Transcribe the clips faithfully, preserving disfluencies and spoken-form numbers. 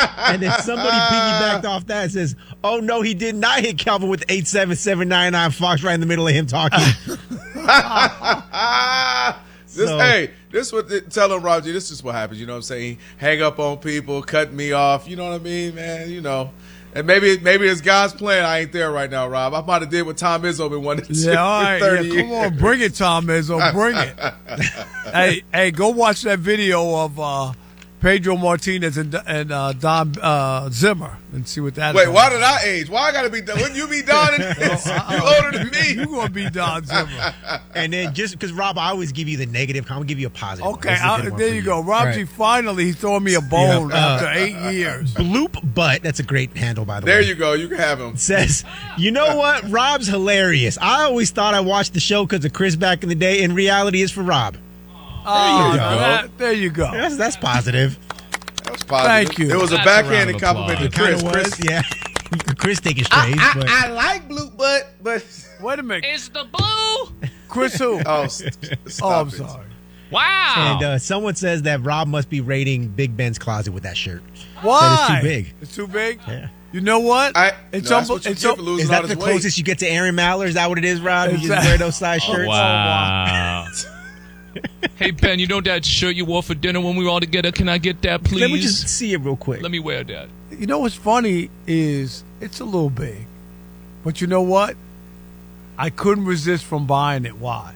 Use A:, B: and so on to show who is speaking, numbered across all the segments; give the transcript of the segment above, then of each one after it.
A: And then somebody piggybacked off that and says, oh, no, he did not hit Calvin with eight seven seven nine nine Fox right in the middle of him talking.
B: This,
A: So-
B: hey, this what the, tell him, Roger, this is what happens. You know what I'm saying? Hang up on people, cut me off. You know what I mean, man? You know. And maybe maybe it's God's plan. I ain't there right now, Rob. I might have did what Tom Izzo been wanting to do
C: Yeah, all
B: for
C: right.
B: thirty
C: Yeah, come
B: years.
C: on, bring it, Tom Izzo. Bring it. hey, hey, go watch that video of uh, Pedro Martinez and, and uh, Don uh, Zimmer and see what that
B: Wait,
C: is.
B: why did I age? Why I got to be done? Wouldn't you be Don in this? You older than me.
C: You going to be Don Zimmer.
A: And then just because, Rob, I always give you the negative, I'm going to give you a positive one.
C: Okay,
A: This is a
C: I,
A: good one
C: there
A: for
C: you go. Rob
A: All
C: G,
A: right.
C: finally, he's throwing me a bone
A: Yeah.
C: after
A: Uh,
C: eight years.
A: Bloop Butt, that's a great handle, by the
B: There
A: way.
B: you go. You can have him.
A: Says, you know what? Rob's hilarious. I always thought I watched the show because of Chris back in the day. In reality, it's for Rob.
C: Oh,
A: go.
C: that- there you go.
A: That's, that's positive.
B: That was positive.
C: Thank you.
B: It was a
D: That's a round
B: backhanded
D: of
B: compliment to
D: applause.
B: Chris.
A: Kinda was,
B: Chris,
A: yeah. Chris taking strays,
B: I,
A: but
B: I, I like blue butt, but
C: Wait a minute.
D: It's the blue.
C: Chris who?
B: oh, st-
C: Oh,
B: stop
C: I'm
B: it.
C: sorry.
D: Wow.
A: and uh, someone says that Rob must be raiding Big Ben's closet with that shirt.
C: Why?
A: That is too big.
C: It's too big?
A: Yeah.
C: You know what?
B: I,
C: it's
B: no, that's
C: unbe-
B: what you
C: it's
B: get
C: un-
B: for losing
A: Is
B: all
A: that
B: this
A: the
B: weight.
A: closest you get to Aaron Mallard? Is that what it is, Rob? You just
C: Exactly.
A: wear those size
C: Oh,
A: shirts?
D: Wow. Hey, Ben, you know that shirt you wore for dinner when we were all together? Can I get that, please?
A: Let me just see it real quick.
D: Let me wear that.
C: You know what's funny is it's a little big. But you know what? I couldn't resist from buying it. Why?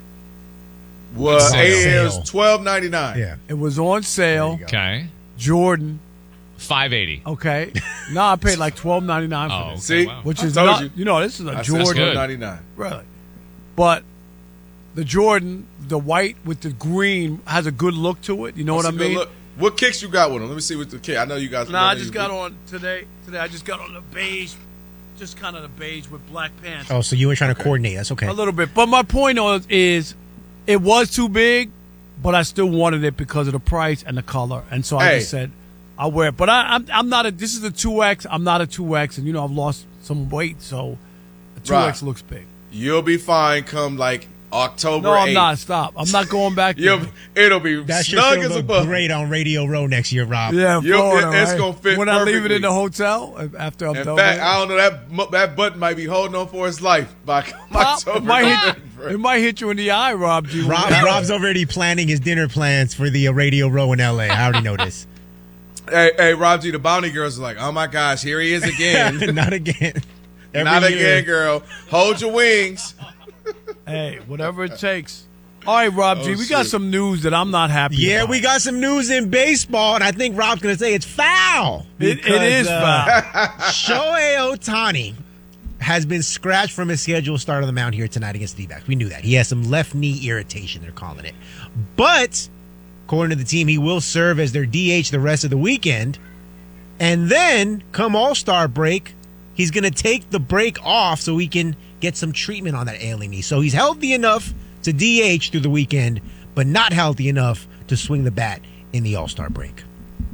B: Well,
D: Sale.
B: it was twelve ninety nine.
A: Yeah.
C: It was on sale.
D: Okay.
C: Jordan.
D: five eighty.
C: Okay. No, I paid like twelve ninety nine for
D: Oh,
C: this.
D: okay,
B: See?
D: wow.
C: Which
B: I
C: is
B: told
C: not,
B: you.
C: you know, this is a
B: I said
C: Jordan.
D: good.
B: twelve ninety nine.
C: Really. But the Jordan, the white with the green, has a good look to it. You know what I mean?
B: Look, what kicks you got with them? Let me see what the kick. I know you guys.
C: No, I just got on today. Today I just got on the beige, just kind of the beige with black pants.
A: Oh, so you were trying to coordinate. That's okay.
C: A little bit. But my point is, is it was too big, but I still wanted it because of the price and the color. And so I
B: Hey.
C: just said, I'll wear it. But I, I'm, I'm not a, this is a two X. I'm not a two X. And, you know, I've lost some weight. So a two X
B: Right.
C: looks big.
B: You'll be fine come like October.
C: No, I'm
B: eighth.
C: not. Stop. I'm not going back
B: You'll,
C: there.
B: it'll be
A: That should
B: snug
A: still
B: as a
A: look
B: bug.
A: great on Radio Row next year, Rob.
C: Yeah,
B: You'll-
C: Florida,
B: it's
C: right?
B: gonna fit
C: When I leave it
B: perfectly.
C: in the hotel after I'm
B: In
C: done
B: fact,
C: with it.
B: I don't know that mu- that button might be holding on for his life by
C: Pop,
B: October.
C: it, might hit,
B: November.
C: it might hit you in the eye, Rob G.
A: Rob, Rob's already planning his dinner plans for the uh, Radio Row in L A. I already know this.
B: Hey, hey, Rob G, the Bounty Girls are like, oh my gosh, here he is again.
A: Not again. Every
B: Not
A: year.
B: again, girl. Hold your wings.
C: Hey, whatever it takes. All right, Rob G,
B: Oh,
C: we got
B: shit.
C: some news that I'm not happy
A: Yeah,
C: about.
A: we got some news in baseball, and I think Rob's going to say it's foul.
C: It, it
A: Because,
C: is
A: uh,
C: foul.
A: Shohei Ohtani has been scratched from his scheduled start of the mound here tonight against the D-backs. We knew that. He has some left knee irritation, they're calling it. But, according to the team, he will serve as their D H the rest of the weekend. And then, come All-Star break, he's going to take the break off so he can get some treatment on that ailing knee. So he's healthy enough to D H through the weekend, but not healthy enough to swing the bat in the All-Star break.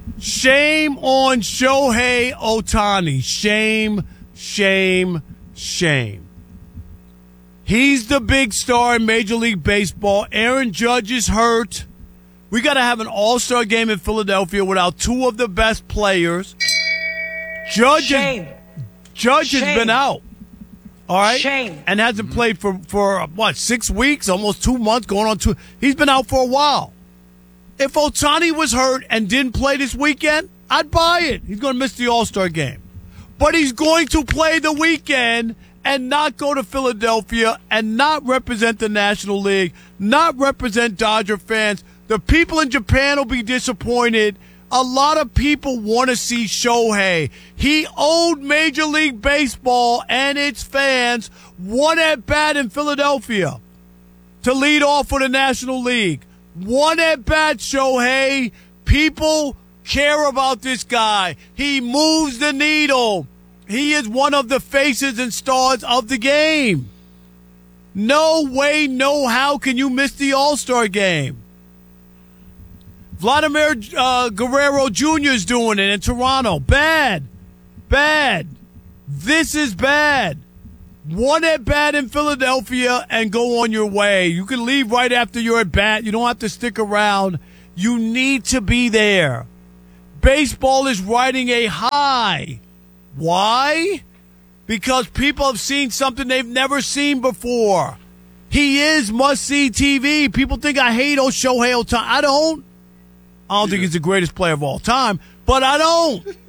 C: Shame on Shohei Ohtani. Shame, shame, shame. He's the big star in Major League Baseball. Aaron Judge is hurt. We got to have an all-star game in Philadelphia without two of the best players. Judge,
E: Shame.
C: Is, Judge has
E: Shame.
C: been out. All right?
E: Shame.
C: And hasn't played for, for uh, what, six weeks, almost two months, going on two. He's been out for a while. If Ohtani was hurt and didn't play this weekend, I'd buy it. He's going to miss the All-Star game. But he's going to play the weekend and not go to Philadelphia and not represent the National League, not represent Dodger fans. The people in Japan will be disappointed. A lot of people want to see Shohei. He owed Major League Baseball and its fans one at bat in Philadelphia to lead off for the National League. One at bat, Shohei. People care about this guy. He moves the needle. He is one of the faces and stars of the game. No way, no how can you miss the All-Star game. Vladimir uh, Guerrero Junior is doing it in Toronto. Bad. Bad. This is bad. One at bat in Philadelphia and go on your way. You can leave right after your at bat. You don't have to stick around. You need to be there. Baseball is riding a high. Why? Because people have seen something they've never seen before. He is must-see T V. People think I hate on Shohei Ohtani. I don't. I don't think he's the greatest player of all time, but I don't.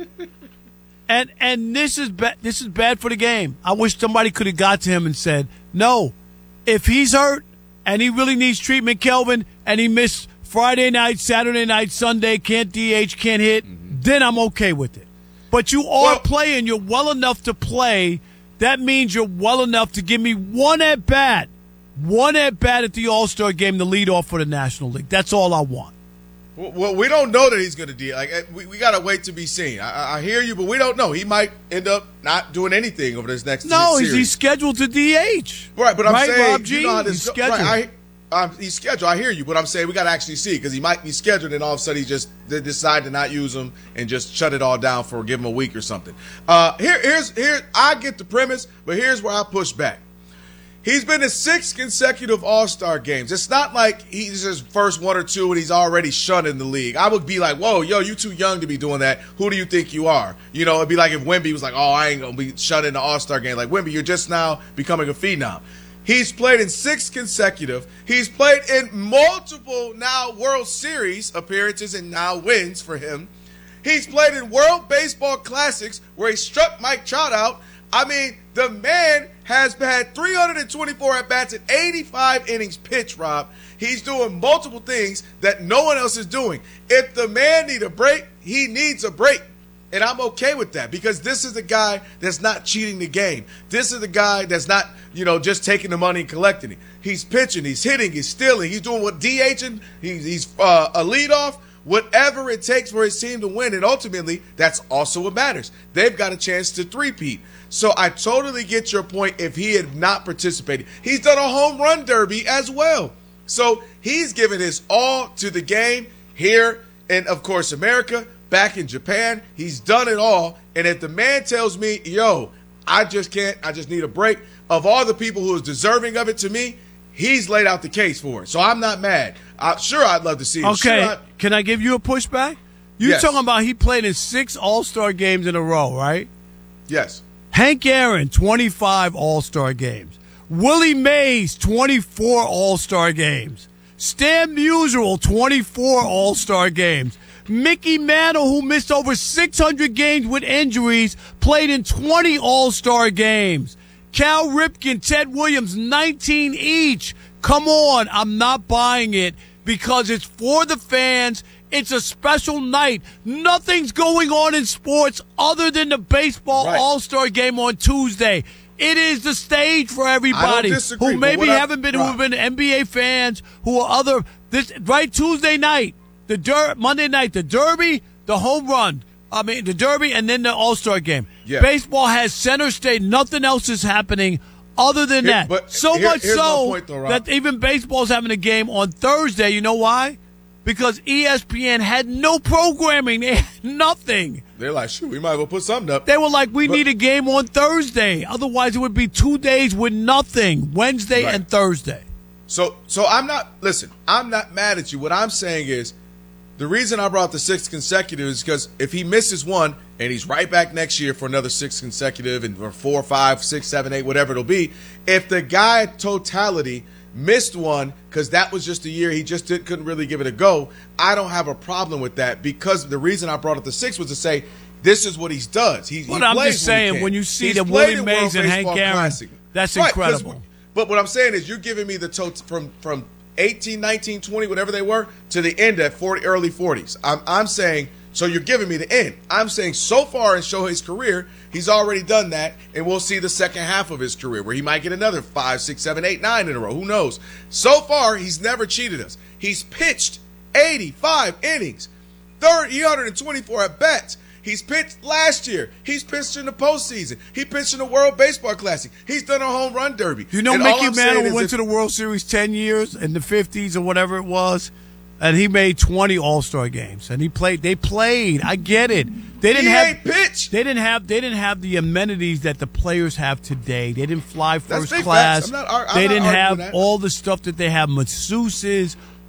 C: and and this is ba- this is bad for the game. I wish somebody could have got to him and said, no, if he's hurt and he really needs treatment, Kelvin, and he missed Friday night, Saturday night, Sunday, can't D H, can't hit, mm-hmm. then I'm okay with it. But you are well, playing. You're well enough to play. That means you're well enough to give me one at-bat. One at-bat at the All-Star game to lead off for the National League. That's all I want.
B: Well, we don't know that he's going to do. Like we, we got to wait to be seen. I, I hear you, but we don't know. He might end up not doing anything over this next.
C: No,
B: series.
C: he's scheduled to D H.
B: Right, but I'm
C: right,
B: saying
C: Rob G?
B: You know how this
C: he's
B: go,
C: scheduled.
B: Right, I, um, he's scheduled. I hear you, but I'm saying we got to actually see because he might be scheduled, and all of a sudden he just they decide to not use him and just shut it all down for give him a week or something. Uh, here, here's here. I get the premise, but here's where I push back. He's been to six consecutive All-Star games. It's not like he's his first one or two and he's already shunned in the league. I would be like, whoa, yo, you too young to be doing that. Who do you think you are? You know, it'd be like if Wemby was like, oh, I ain't going to be shunned in the All-Star game. Like, Wemby, you're just now becoming a phenom. He's played in six consecutive. He's played in multiple now World Series appearances and now wins for him. He's played in World Baseball Classics where he struck Mike Trout out. I mean, the man has had three hundred twenty-four at-bats and eighty-five innings pitched, Rob. He's doing multiple things that no one else is doing. If the man needs a break, he needs a break. And I'm okay with that because this is the guy that's not cheating the game. This is the guy that's not, you know, just taking the money and collecting it. He's pitching, he's hitting, he's stealing, he's doing what DHing, he's, he's uh, a leadoff. Whatever it takes for his team to win, and ultimately, that's also what matters. They've got a chance to three-peat. So I totally get your point if he had not participated. He's done a home run derby as well. So he's given his all to the game here in, of course, America, back in Japan. He's done it all. And if the man tells me, yo, I just can't, I just need a break, of all the people who is deserving of it to me, he's laid out the case for it. So I'm not mad. Uh, sure, I'd love to see it.
C: Okay,
B: sure,
C: can I give you a pushback? You're
B: yes.
C: talking about he played in six All-Star games in a row, right?
B: Yes.
C: Hank Aaron, twenty-five All-Star games. Willie Mays, twenty-four All-Star games. Stan Musial, twenty-four All-Star games. Mickey Mantle, who missed over six hundred games with injuries, played in twenty All-Star games. Cal Ripken, Ted Williams, nineteen each. Come on, I'm not buying it because it's for the fans. It's a special night. Nothing's going on in sports other than the baseball
B: right.
C: All-Star game on Tuesday. It is the stage for everybody
B: disagree,
C: who maybe
B: I,
C: haven't been,
B: right.
C: who have been N B A fans, who are other, this, right, Tuesday night, the der- Monday night, the Derby, the home run. I mean, the Derby and then the All-Star game.
B: Yeah.
C: Baseball has center stage. Nothing else is happening other than
B: Here,
C: that.
B: but
C: so
B: here,
C: much
B: here's
C: so
B: my point, though, Rob.
C: that even baseball's having a game on Thursday. You know why? Because E S P N had no programming. They had nothing.
B: They're like, shoot, we might as well put something up.
C: They were like, we
B: but,
C: need a game on Thursday. Otherwise, it would be two days with nothing, Wednesday
B: right.
C: and Thursday.
B: So, so I'm not, listen, I'm not mad at you. What I'm saying is, the reason I brought the six consecutive is because if he misses one and he's right back next year for another six consecutive and or four, five, six, seven, eight, whatever it'll be, if the guy totality missed one because that was just a year he just did, couldn't really give it a go, I don't have a problem with that because the reason I brought up the six was to say this is what he does. He,
C: But
B: he
C: I'm
B: plays
C: just saying,
B: when,
C: when you see
B: He's
C: that
B: played
C: Willie
B: in
C: Mays
B: World
C: and Hank
B: Baseball
C: Aaron,
B: Classic.
C: that's
B: Right, 'cause
C: incredible.
B: we- But what I'm saying is you're giving me the total from from eighteen, nineteen, twenty, whatever they were, to the end at forty, early forties. I'm, I'm saying, so you're giving me the end. I'm saying so far in Shohei's career, he's already done that, and we'll see the second half of his career where he might get another five, six, seven, eight, nine in a row. Who knows? So far, he's never cheated us. He's pitched eighty-five innings, three hundred twenty-four at-bats. He's pitched last year. He's pitched in the postseason. He pitched in the World Baseball Classic. He's done a home run derby.
C: You know,
B: and all
C: Mickey
B: I'm saying
C: Mantle
B: is
C: went
B: if-
C: to the World Series ten years in the fifties or whatever it was, and he made twenty All-Star games. And he played. They played. I get it. They didn't
B: He
C: have
B: ain't pitched.
C: They didn't have. They didn't have the amenities that the players have today. They didn't fly
B: That's
C: first
B: big
C: class.
B: facts. I'm not ar- I'm
C: they
B: not
C: didn't
B: arguing
C: have
B: that.
C: all the stuff that they have. Masseuses,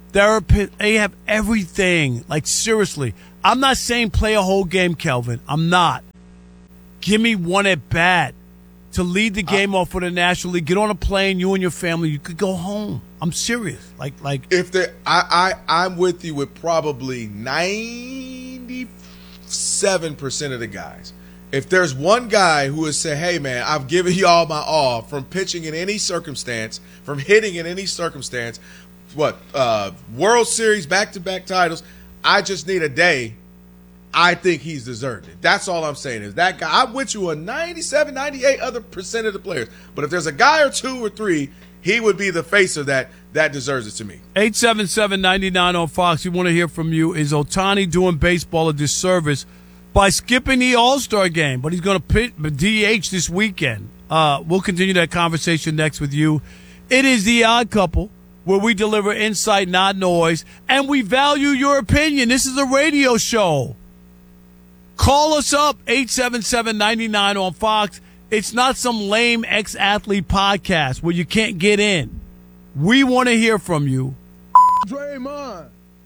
C: therapists. They have everything. Like, seriously. I'm not saying play a whole game, Kelvin. I'm not. Give me one at bat to lead the game uh, off for the National League. Get on a plane, you and your family, you could go home. I'm serious. Like, like
B: if there, I, I, I'm with you with probably ninety-seven percent of the guys. If there's one guy who would say, hey, man, I've given you all my all from pitching in any circumstance, from hitting in any circumstance, what, uh, World Series, back-to-back titles, I just need a day, I think he's deserved it. That's all I'm saying is that guy. I'm with you on ninety-seven, ninety-eight other percent of the players. But if there's a guy or two or three, he would be the face of that. That deserves it to me.
C: eight seven seven, nine nine on Fox. We want to hear from you. Is Ohtani doing baseball a disservice by skipping the All-Star game? But he's going to pit D H this weekend. Uh, we'll continue that conversation next with you. It is The Odd Couple, where we deliver insight, not noise, and we value your opinion. This is a radio show. Call us up, eight seven seven, nine nine on Fox. It's not some lame ex-athlete podcast where you can't get in. We want to hear from you.
B: Draymond.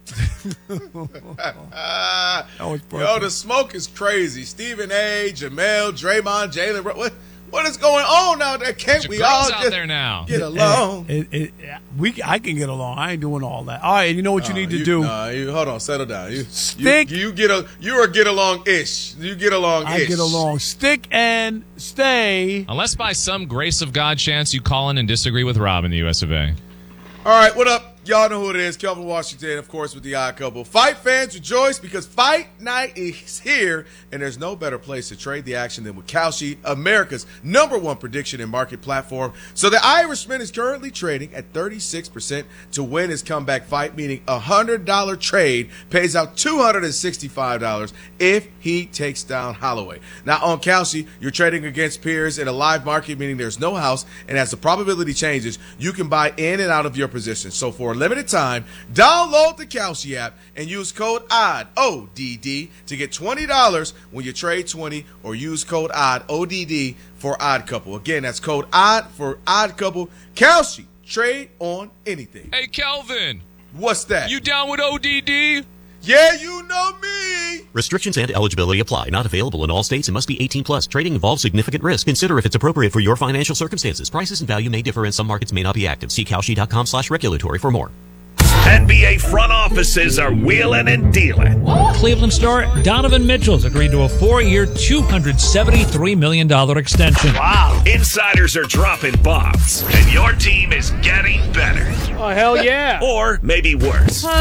B: Yo, the smoke is crazy. Stephen A., Jamel, Draymond, Jalen. What, what is going on out there? Can't we all
D: out
B: just
D: there now.
B: get along?
C: It, it, it, we, I can get along. I ain't doing all that. All right, and you know what you
B: Uh,
C: need to
B: you,
C: do?
B: Nah, you, hold on, settle down. You,
C: Stick.
B: You, you get a. You are get along ish. You get along
C: I
B: ish.
C: get along. Stick and stay.
D: Unless by some grace of God chance you call in and disagree with Rob in the U S of A.
B: All right, what up? Y'all know who it is. Kelvin Washington, of course, with The Odd Couple. Fight fans rejoice because fight night is here, and there's no better place to trade the action than with Kalshi, America's number one prediction and market platform. So the Irishman is currently trading at thirty-six percent to win his comeback fight, meaning a one hundred dollars trade pays out two hundred sixty-five dollars if he takes down Holloway. Now, on Kalshi, you're trading against peers in a live market, meaning there's no house, and as the probability changes, you can buy in and out of your position. So for a limited time, download the Kalshi app and use code O D D, O D D, to get twenty dollars when you trade twenty, or use code O D D, O D D, for Odd Couple. Again, that's code O D D for Odd Couple. Kalshi, trade on anything.
D: Hey, Kelvin.
B: What's that?
D: You down with O D D?
B: Yeah, you know me.
E: Restrictions and eligibility apply. Not available in all states and must be eighteen plus. Trading involves significant risk. Consider if it's appropriate for your financial circumstances. Prices and value may differ and some markets may not be active. See Kalshi.com slash regulatory for more.
F: N B A front offices are wheeling and dealing.
G: Cleveland star Donovan Mitchell's agreed to a four-year, two hundred seventy-three million dollars extension.
F: Wow. Insiders are dropping bombs, and your team is getting better.
G: Oh, hell yeah.
F: Or maybe worse. We've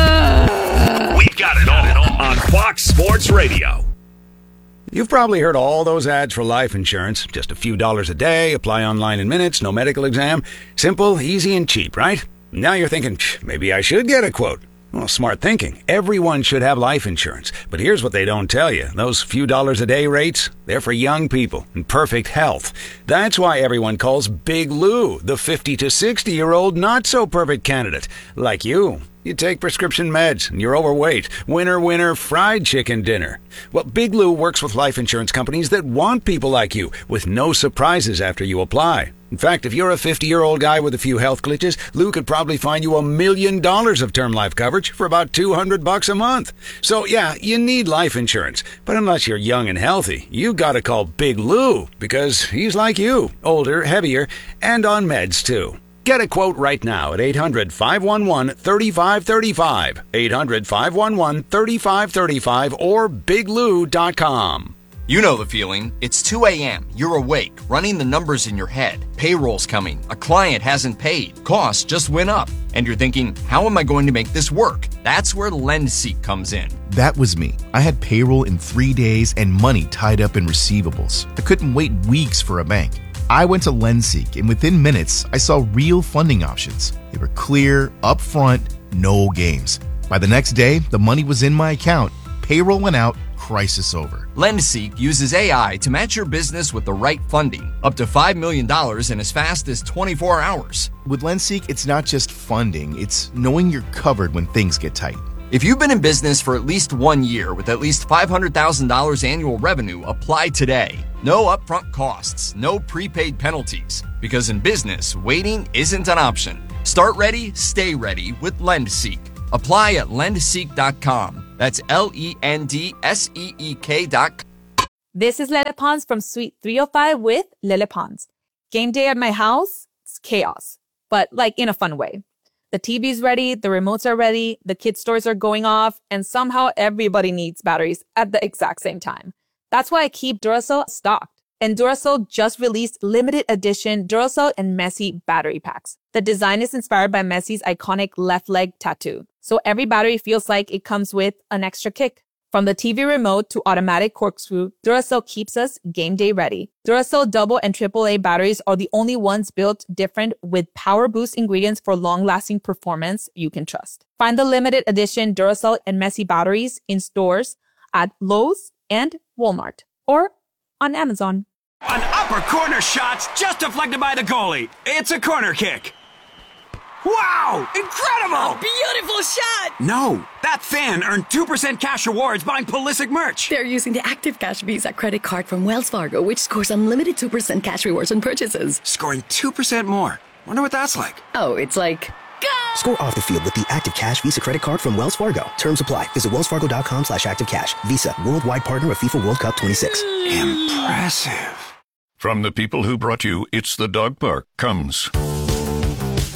F: got it all on Fox Sports Radio.
H: You've probably heard all those ads for life insurance. Just a few dollars a day, apply online in minutes, no medical exam. Simple, easy, and cheap, right? Now you're thinking, maybe I should get a quote. Well, smart thinking. Everyone should have life insurance. But here's what they don't tell you. Those few dollars a day rates, they're for young people in perfect health. That's why everyone calls Big Lou the fifty to sixty-year-old not-so-perfect candidate. Like you. You take prescription meds, and you're overweight. Winner, winner, fried chicken dinner. Well, Big Lou works with life insurance companies that want people like you, with no surprises after you apply. In fact, if you're a fifty-year-old guy with a few health glitches, Lou could probably find you a million dollars of term life coverage for about two hundred bucks a month. So, yeah, you need life insurance. But unless you're young and healthy, you gotta call Big Lou, because he's like you, older, heavier, and on meds, too. Get a quote right now at eight hundred, five one one, three five three five, eight hundred, five one one, three five three five, or big lou dot com.
I: You know the feeling. It's two a.m. You're awake, running the numbers in your head. Payroll's coming. A client hasn't paid. Costs just went up. And you're thinking, how am I going to make this work? That's where LendSeek comes in.
J: That was me. I had payroll in three days and money tied up in receivables. I couldn't wait weeks for a bank. I went to LendSeek, and within minutes, I saw real funding options. They were clear, upfront, no games. By the next day, the money was in my account. Payroll went out, crisis over.
I: LendSeek uses A I to match your business with the right funding, up to five million dollars in as fast as twenty-four hours.
J: With LendSeek, it's not just funding, it's knowing you're covered when things get tight.
I: If you've been in business for at least one year with at least five hundred thousand dollars annual revenue, apply today. No upfront costs, no prepaid penalties. Because in business, waiting isn't an option. Start ready, stay ready with LendSeek. Apply at lend seek dot com. That's L E N D S E E K dot com.
K: This is Lele Pons from Suite three oh five with Lele Pons. Game day at my house, it's chaos, but like in a fun way. The T V's ready, the remotes are ready, the kids' stores are going off, and somehow everybody needs batteries at the exact same time. That's why I keep Duracell stocked. And Duracell just released limited edition Duracell and Messi battery packs. The design is inspired by Messi's iconic left leg tattoo. So every battery feels like it comes with an extra kick. From the T V remote to automatic corkscrew, Duracell keeps us game day ready. Duracell double and triple A batteries are the only ones built different with power boost ingredients for long-lasting performance you can trust. Find the limited edition Duracell and Messi batteries in stores at Lowe's and Walmart or on Amazon.
L: An upper corner shot's just deflected by the goalie. It's a corner kick. Wow! Incredible!
M: A beautiful shot!
L: No, that fan earned two percent cash rewards buying Pulisic merch.
M: They're using the Active Cash Visa credit card from Wells Fargo, which scores unlimited two percent cash rewards on purchases.
L: Scoring two percent more. Wonder what that's like.
M: Oh, it's like... Go!
N: Score off the field with the Active Cash Visa credit card from Wells Fargo. Terms apply. Visit wellsfargo.com slash activecash. Visa, worldwide partner of FIFA World Cup twenty-six.
L: Impressive.
O: From the people who brought you It's the Dog Park comes...